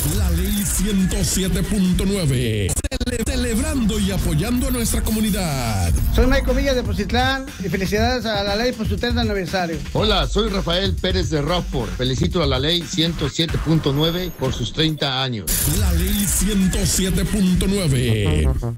La ley 107.9. Celebrando y apoyando a nuestra comunidad. Soy Michael Villa de Poncitlán y felicidades a la ley por su 30 aniversario. Hola, soy Rafael Pérez de Rockford. Felicito a la ley 107.9 por sus 30 años. La ley 107.9.